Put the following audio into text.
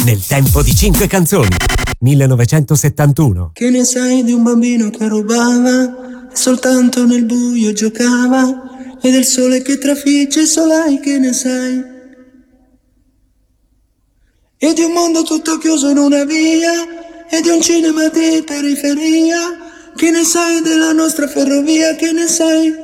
Nel tempo di 5 canzoni. 1971. Che ne sai di un bambino che rubava e soltanto nel buio giocava, e del sole che trafigge solai, che ne sai? E di un mondo tutto chiuso in una via, e di un cinema di periferia, che ne sai della nostra ferrovia, che ne sai?